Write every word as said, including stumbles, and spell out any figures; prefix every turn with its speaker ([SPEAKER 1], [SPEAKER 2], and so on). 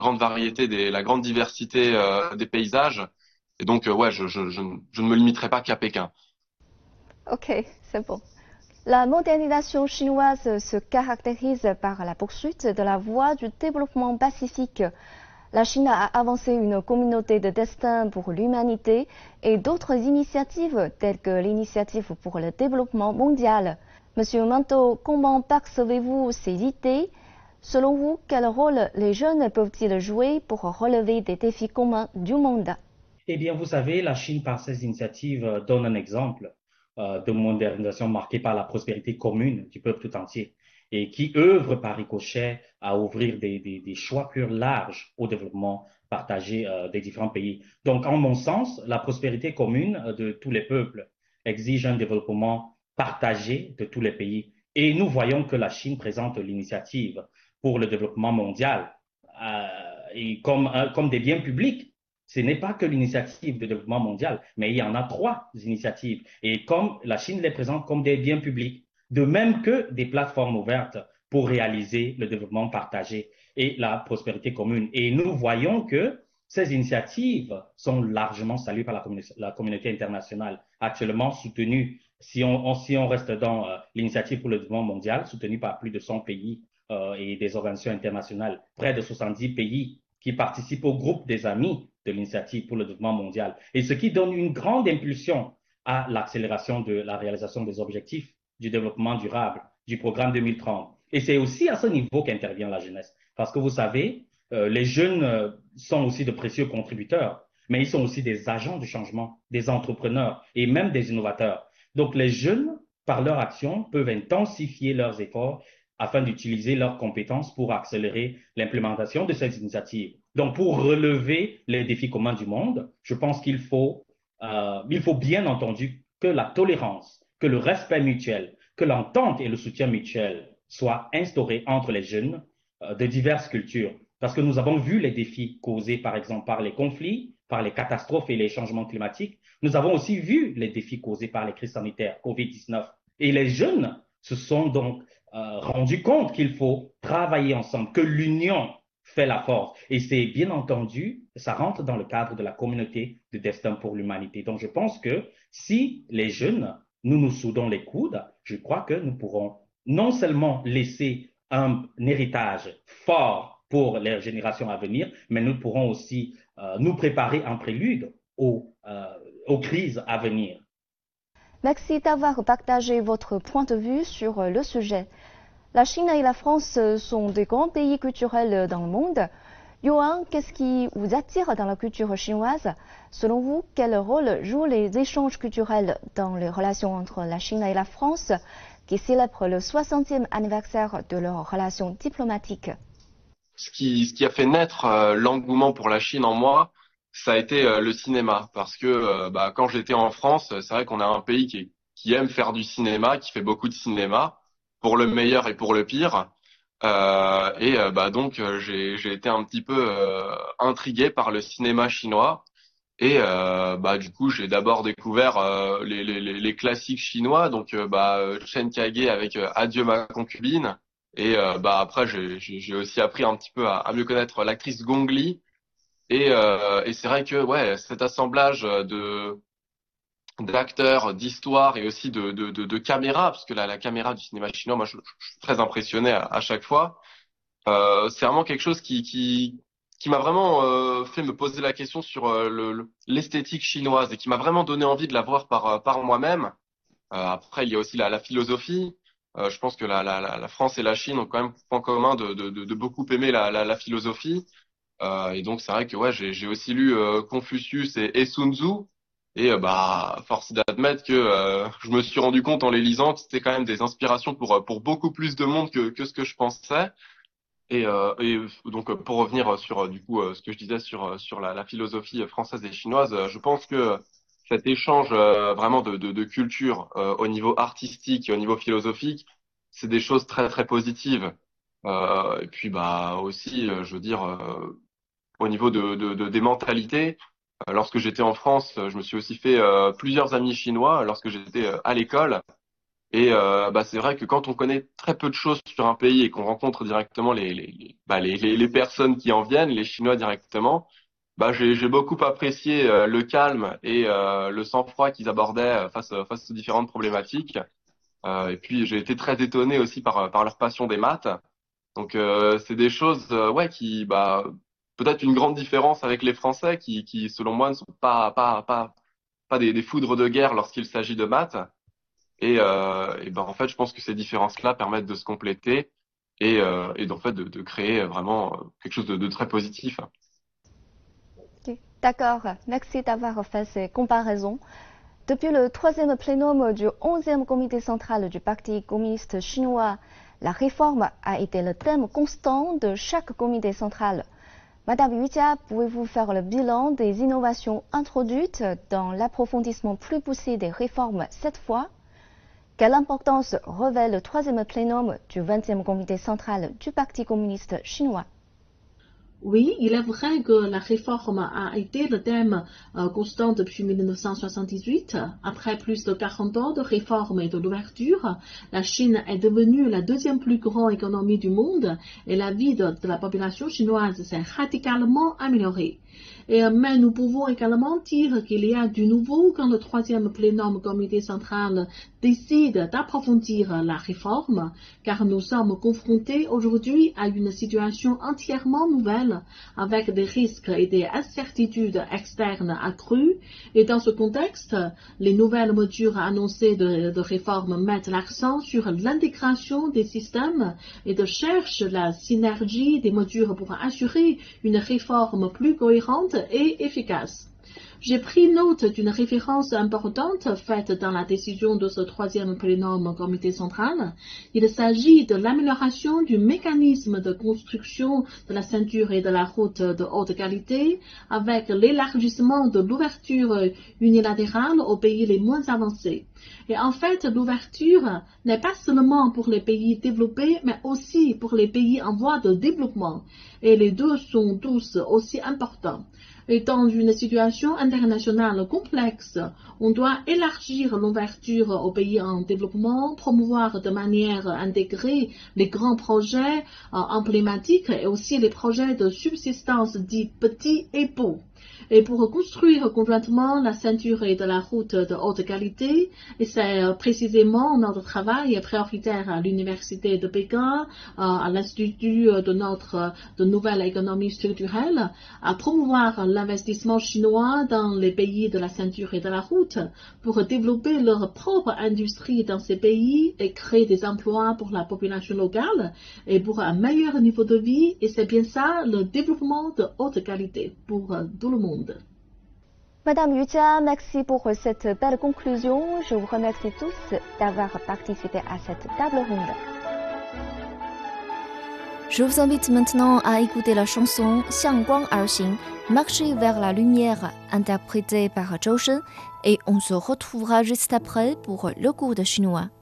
[SPEAKER 1] grande variété, des, la grande diversité euh, des paysages. Et donc, euh, ouais, je, je, je, ne je ne me limiterai pas qu'à Pékin.
[SPEAKER 2] Ok, c'est bon. La modernisation chinoise se caractérise par la poursuite de la voie du développement pacifique. La Chine a avancé une communauté de destin pour l'humanité et d'autres initiatives telles que l'initiative pour le développement mondial. Monsieur Manteau, comment percevez-vous ces idées? Selon vous, quel rôle les jeunes peuvent-ils jouer pour relever des défis communs du monde?
[SPEAKER 3] Eh bien, vous savez, la Chine, par ses initiatives, euh, donne un exemple euh, de modernisation marquée par la prospérité commune du peuple tout entier et qui œuvre par ricochet à ouvrir des, des, des choix plus larges au développement partagé euh, des différents pays. Donc, en mon sens, la prospérité commune euh, de tous les peuples exige un développement partagé de tous les pays. Et nous voyons que la Chine présente l'initiative pour le développement mondial euh, et comme, euh, comme des biens publics. Ce n'est pas que l'initiative de développement mondial, mais il y en a trois initiatives. Et comme la Chine les présente comme des biens publics, de même que des plateformes ouvertes pour réaliser le développement partagé et la prospérité commune. Et nous voyons que ces initiatives sont largement saluées par la, communauté, la communauté internationale, actuellement soutenues, si on, on, si on reste dans euh, l'initiative pour le développement mondial, soutenue par plus de cent pays euh, et des organisations internationales, près de soixante-dix pays qui participent au groupe des amis de l'initiative pour le développement mondial, et ce qui donne une grande impulsion à l'accélération de la réalisation des objectifs du développement durable du programme deux mille trente. Et c'est aussi à ce niveau qu'intervient la jeunesse. Parce que vous savez, euh, les jeunes euh, sont aussi de précieux contributeurs, mais ils sont aussi des agents du changement, des entrepreneurs et même des innovateurs. Donc les jeunes, par leur action, peuvent intensifier leurs efforts afin d'utiliser leurs compétences pour accélérer l'implémentation de ces initiatives. Donc, pour relever les défis communs du monde, je pense qu'il faut, euh, il faut bien entendu que la tolérance, que le respect mutuel, que l'entente et le soutien mutuel soient instaurés entre les jeunes euh, de diverses cultures. Parce que nous avons vu les défis causés, par exemple, par les conflits, par les catastrophes et les changements climatiques. Nous avons aussi vu les défis causés par les crises sanitaires, covid dix-neuf. Et les jeunes se sont donc euh, rendus compte qu'il faut travailler ensemble, que l'union fait la force. Et c'est bien entendu, ça rentre dans le cadre de la communauté de destin pour l'humanité. Donc je pense que si les jeunes, nous nous soudons les coudes, je crois que nous pourrons non seulement laisser un héritage fort pour les générations à venir, mais nous pourrons aussi euh, nous préparer en prélude aux, euh, aux crises à venir.
[SPEAKER 2] Merci d'avoir partagé votre point de vue sur le sujet. La Chine et la France sont des grands pays culturels dans le monde. Yohan, qu'est-ce qui vous attire dans la culture chinoise? Selon vous, quel rôle jouent les échanges culturels dans les relations entre la Chine et la France, qui célèbrent le soixantième anniversaire de leurs relations diplomatiques?
[SPEAKER 1] Ce qui, ce qui a fait naître euh, l'engouement pour la Chine en moi, ça a été euh, le cinéma. Parce que euh, bah, quand j'étais en France, c'est vrai qu'on a un pays qui, qui aime faire du cinéma, qui fait beaucoup de cinéma, pour le meilleur et pour le pire. Euh, et euh, bah donc euh, j'ai j'ai été un petit peu euh, intrigué par le cinéma chinois. Et euh, bah du coup j'ai d'abord découvert euh, les, les, les les classiques chinois, donc euh, bah euh, Chen Kage avec euh, Adieu ma concubine. Et euh, bah après j'ai j'ai j'ai aussi appris un petit peu à, à mieux connaître l'actrice Gong Li. Et euh, et c'est vrai que ouais, cet assemblage de d'acteurs, d'histoires et aussi de de de, de caméras, parce que la la caméra du cinéma chinois, moi je, je suis très impressionné à, à chaque fois. Euh, c'est vraiment quelque chose qui, qui, qui m'a vraiment euh, fait me poser la question sur euh, le, le- l'esthétique chinoise et qui m'a vraiment donné envie de la voir par, euh, par moi-même. Euh, après, il y a aussi la, la philosophie. Euh, je pense que la, la, la la France et la Chine ont quand même point commun de, de, de, de beaucoup aimer la, la, la philosophie. Euh, et donc, c'est vrai que ouais, j'ai, j'ai aussi lu euh, Confucius et, et Sun Tzu. Et euh, bah, force est d'admettre que euh, je me suis rendu compte en les lisant que c'était quand même des inspirations pour, euh, pour beaucoup plus de monde que, que ce que je pensais. Et, euh, et donc euh, pour revenir sur euh, du coup euh, ce que je disais sur euh, sur la, la philosophie française et chinoise, euh, je pense que cet échange euh, vraiment de, de, de culture euh, au niveau artistique et au niveau philosophique, c'est des choses très très positives. Euh, et puis bah aussi, euh, je veux dire, euh, au niveau de, de, de des mentalités. Euh, lorsque j'étais en France, euh, je me suis aussi fait euh, plusieurs amis chinois lorsque j'étais euh, à l'école. Et euh, bah, c'est vrai que quand on connaît très peu de choses sur un pays et qu'on rencontre directement les, les, les, bah, les, les, les personnes qui en viennent, les Chinois directement, bah, j'ai, j'ai beaucoup apprécié euh, le calme et euh, le sang-froid qu'ils abordaient euh, face, face aux différentes problématiques. Euh, et puis j'ai été très étonné aussi par, par leur passion des maths. Donc euh, c'est des choses euh, ouais qui bah peut-être une grande différence avec les Français qui qui selon moi ne sont pas pas pas pas des, des foudres de guerre lorsqu'il s'agit de maths et euh, et ben en fait je pense que ces différences-là permettent de se compléter et euh, et d'en fait de, de créer vraiment euh, quelque chose de, de très positif.
[SPEAKER 2] Ok, d'accord, merci d'avoir fait ces comparaisons. Depuis le troisième plénum du onzième comité central du Parti communiste chinois, la réforme a été le thème constant de chaque comité central. Madame Yu Jia, pouvez-vous faire le bilan des innovations introduites dans l'approfondissement plus poussé des réformes cette fois? Quelle importance revêt le troisième plénum du vingtième comité central du Parti communiste chinois?
[SPEAKER 4] Oui, il est vrai que la réforme a été le thème euh, constant depuis mille neuf cent soixante-dix-huit. Après plus de quarante ans de réforme et de l'ouverture, la Chine est devenue la deuxième plus grande économie du monde et la vie de, de la population chinoise s'est radicalement améliorée. Et, mais nous pouvons également dire qu'il y a du nouveau quand le troisième plénum comité central décide d'approfondir la réforme, car nous sommes confrontés aujourd'hui à une situation entièrement nouvelle, avec des risques et des incertitudes externes accrues. Et dans ce contexte, les nouvelles mesures annoncées de, de réforme mettent l'accent sur l'intégration des systèmes et de cherchent la synergie des mesures pour assurer une réforme plus cohérente et efficace. J'ai pris note d'une référence importante faite dans la décision de ce troisième plénum comité central. Il s'agit de l'amélioration du mécanisme de construction de la ceinture et de la route de haute qualité avec l'élargissement de l'ouverture unilatérale aux pays les moins avancés. Et en fait, l'ouverture n'est pas seulement pour les pays développés, mais aussi pour les pays en voie de développement. Et les deux sont tous aussi importants. Et dans une situation internationale complexe, on doit élargir l'ouverture aux pays en développement, promouvoir de manière intégrée les grands projets euh, emblématiques et aussi les projets de subsistance dits petits et beaux. Et pour construire conjointement la ceinture de la route de haute qualité, et c'est précisément notre travail prioritaire à l'Université de Pékin, à l'Institut de notre de nouvelle économie structurelle, à promouvoir l'investissement chinois dans les pays de la ceinture et de la route pour développer leur propre industrie dans ces pays et créer des emplois pour la population locale et pour un meilleur niveau de vie. Et c'est bien ça, le développement de haute qualité pour tout le monde.
[SPEAKER 2] Madame Yu Jia, merci pour cette belle conclusion. Je vous remercie tous d'avoir participé à cette table ronde. Je vous invite maintenant à écouter la chanson Xiang Guang Er Xing, Marcher vers la lumière, interprétée par Zhou Shen, et on se retrouvera juste après pour le cours de chinois.